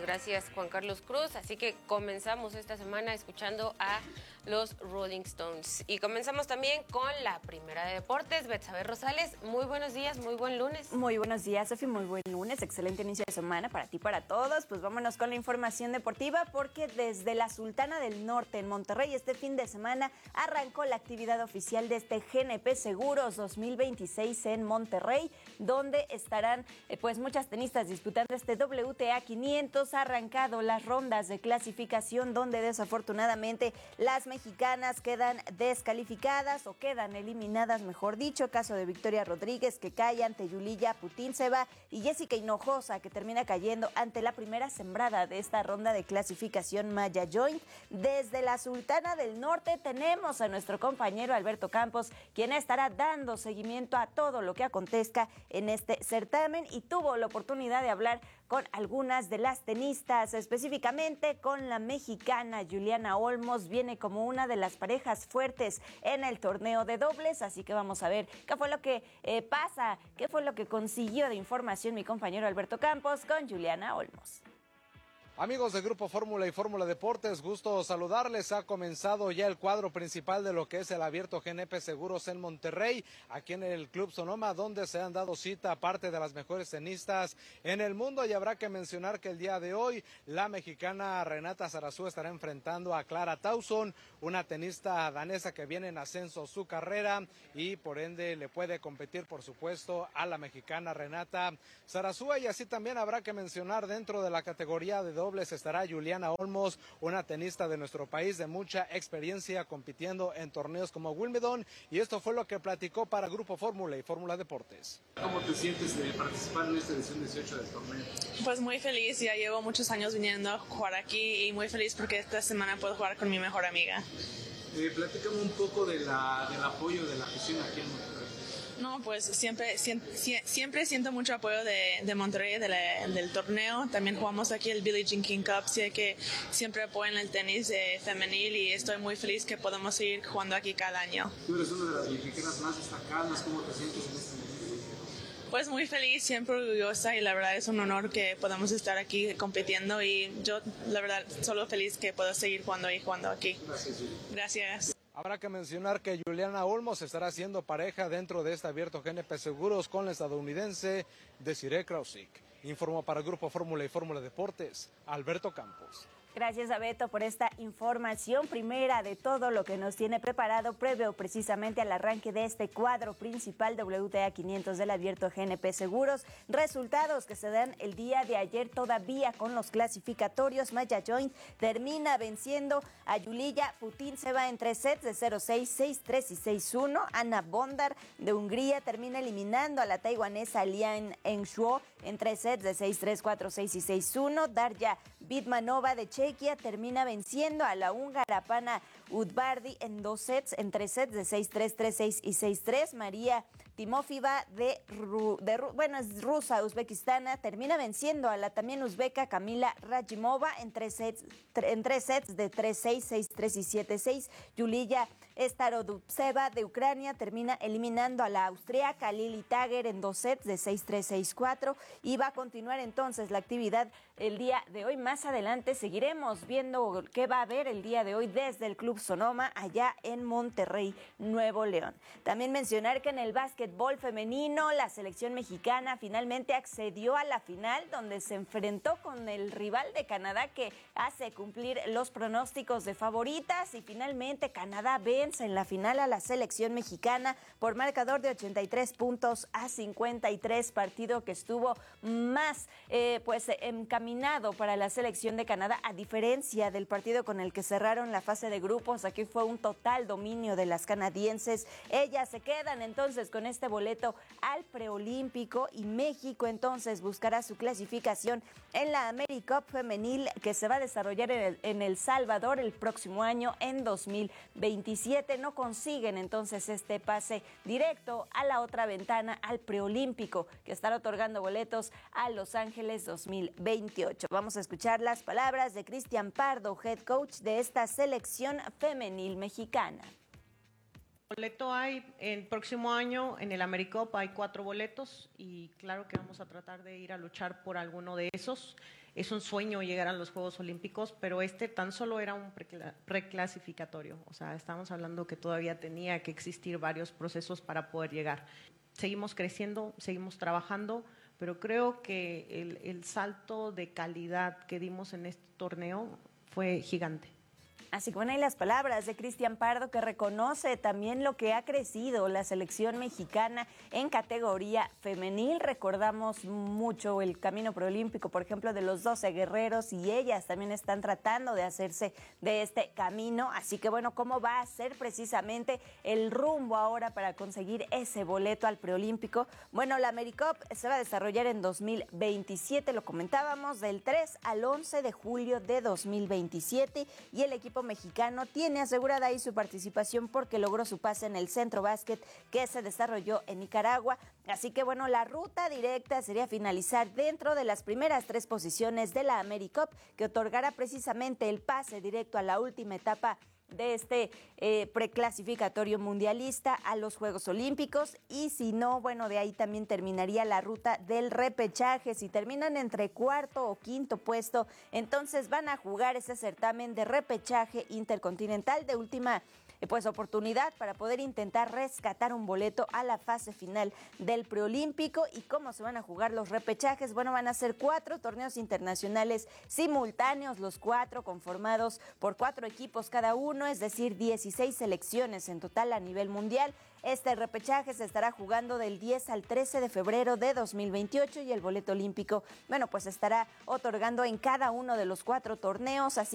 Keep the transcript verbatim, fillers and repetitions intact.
gracias Juan Carlos Cruz. Así que comenzamos esta semana escuchando a los Rolling Stones. Y comenzamos también con la primera de deportes. Betsabe Rosales, muy buenos días, muy buen lunes. Muy buenos días, Sofi, muy buen lunes, excelente inicio de semana para ti, para todos. Pues vámonos con la información deportiva, porque desde la Sultana del Norte en Monterrey este fin de semana arrancó la actividad oficial de este G N P Seguros dos mil veintiséis en Monterrey, donde estarán eh, pues muchas tenistas disputando este W T A quinientos. Ha arrancado las rondas de clasificación, donde desafortunadamente las mexicanas quedan descalificadas o quedan eliminadas, mejor dicho. Caso de Victoria Rodríguez, que cae ante Yuliya Putintseva, y Jessica Hinojosa, que termina cayendo ante la primera sembrada de esta ronda de clasificación, Maya Joint. Desde la Sultana del Norte tenemos a nuestro compañero Alberto Campos, quien estará dando seguimiento a todo lo que acontezca en este certamen, y tuvo la oportunidad de hablar con algunas de las tenistas, específicamente con la mexicana Juliana Olmos. Viene como una de las parejas fuertes en el torneo de dobles, así que vamos a ver qué fue lo que eh, pasa, qué fue lo que consiguió de información mi compañero Alberto Campos con Juliana Olmos. Amigos de Grupo Fórmula y Fórmula Deportes, gusto saludarles. Ha comenzado ya el cuadro principal de lo que es el abierto G N P Seguros en Monterrey, aquí en el Club Sonoma, donde se han dado cita a parte de las mejores tenistas en el mundo. Y habrá que mencionar que el día de hoy la mexicana Renata Zarazúa estará enfrentando a Clara Tauson, una tenista danesa que viene en ascenso su carrera y por ende le puede competir, por supuesto, a la mexicana Renata Zarazúa. Y así también habrá que mencionar dentro de la categoría de dobles estará Juliana Olmos, una tenista de nuestro país de mucha experiencia compitiendo en torneos como Wimbledon, y esto fue lo que platicó para Grupo Fórmula y Fórmula Deportes. ¿Cómo te sientes de participar en esta edición dieciocho del torneo? Pues muy feliz, ya llevo muchos años viniendo a jugar aquí y muy feliz porque esta semana puedo jugar con mi mejor amiga. Eh, platícame un poco de la, del apoyo de la afición aquí en Monterrey. No, pues siempre siempre, siempre siento mucho apoyo de, de Monterrey, de la, del torneo. También jugamos aquí el Billie Jean King Cup, sé que siempre apoyan el tenis eh, femenil, y estoy muy feliz que podamos seguir jugando aquí cada año. Tú eres una de las mexicanas más destacadas, ¿cómo te sientes en este momento? Pues muy feliz, siempre orgullosa, y la verdad es un honor que podamos estar aquí compitiendo, y yo la verdad solo feliz que puedo seguir jugando y jugando aquí. Gracias, Julie. Gracias. Habrá que mencionar que Juliana Olmos estará haciendo pareja dentro de este abierto G N P Seguros con la estadounidense Desiree Krausik. Informó para el Grupo Fórmula y Fórmula Deportes, Alberto Campos. Gracias a Beto por esta información primera de todo lo que nos tiene preparado previo precisamente al arranque de este cuadro principal W T A quinientos del abierto G N P Seguros. Resultados que se dan el día de ayer todavía con los clasificatorios. Maya Joint termina venciendo a Yuliya Putintseva en tres sets de cero seis, seis tres y seis uno. Ana Bondar de Hungría termina eliminando a la taiwanesa Lian Enshuo en tres sets de seis tres, cuatro seis y seis uno. Darya Bitmanova de Chequia termina venciendo a la húngara Pana Udvardi en dos sets, en tres sets de seis tres, tres seis y seis tres. María Timofeva de, Ru, de bueno, es rusa, uzbekistana, termina venciendo a la también uzbeca Kamila Rajimova en tres sets, en tres sets de tres seis, seis tres y siete seis. Yuliya Starodubtseva de Ucrania termina eliminando a la austriaca Lili Tager en dos sets de seis tres, seis cuatro, y va a continuar entonces la actividad el día de hoy. Más adelante seguiremos viendo qué va a haber el día de hoy desde el Club Sonoma allá en Monterrey, Nuevo León. También mencionar que en el básquetbol femenino la selección mexicana finalmente accedió a la final, donde se enfrentó con el rival de Canadá, que hace cumplir los pronósticos de favoritas, y finalmente Canadá vence en la final a la selección mexicana por marcador de ochenta y tres puntos a cincuenta y tres, partido que estuvo más eh, pues encaminado para la selección de Canadá, a diferencia del partido con el que cerraron la fase de grupos. Aquí fue un total dominio de las canadienses. Ellas se quedan entonces con este boleto al preolímpico, y México entonces buscará su clasificación en la AmeriCup femenil, que se va a desarrollar en el, en El Salvador el próximo año, en dos mil veintisiete. No consiguen entonces este pase directo a la otra ventana, al preolímpico, que estará otorgando boletos a Los Ángeles dos mil veintiocho. Vamos a escuchar las palabras de Cristian Pardo, head coach de esta selección femenil mexicana. Boleto hay, el próximo año en el AmeriCup hay cuatro boletos y claro que vamos a tratar de ir a luchar por alguno de esos. Es un sueño llegar a los Juegos Olímpicos, pero este tan solo era un preclasificatorio. O sea, estamos hablando que todavía tenía que existir varios procesos para poder llegar. Seguimos creciendo, seguimos trabajando, pero creo que el, el salto de calidad que dimos en este torneo fue gigante. Así que bueno, hay las palabras de Cristian Pardo, que reconoce también lo que ha crecido la selección mexicana en categoría femenil. Recordamos mucho el camino preolímpico, por ejemplo, de los doce guerreros, y ellas también están tratando de hacerse de este camino. Así que bueno, ¿cómo va a ser precisamente el rumbo ahora para conseguir ese boleto al preolímpico? Bueno, la AmeriCup se va a desarrollar en dos mil veintisiete, lo comentábamos, del tres al once de julio de dos mil veintisiete, y el equipo mexicano tiene asegurada ahí su participación porque logró su pase en el Centro Básquet que se desarrolló en Nicaragua. Así que bueno, la ruta directa sería finalizar dentro de las primeras tres posiciones de la AmeriCup, que otorgará precisamente el pase directo a la última etapa de este eh, preclasificatorio mundialista a los Juegos Olímpicos. Y si no, bueno, de ahí también terminaría la ruta del repechaje. Si terminan entre cuarto o quinto puesto, entonces van a jugar ese certamen de repechaje intercontinental de última eh, pues oportunidad para poder intentar rescatar un boleto a la fase final del preolímpico. ¿Y cómo se van a jugar los repechajes? Bueno, van a ser cuatro torneos internacionales simultáneos, los cuatro conformados por cuatro equipos cada uno, es decir, dieciséis selecciones en total a nivel mundial. Este repechaje se estará jugando del diez al trece de febrero de dos mil veintiocho, y el boleto olímpico, bueno, pues estará otorgando en cada uno de los cuatro torneos. Así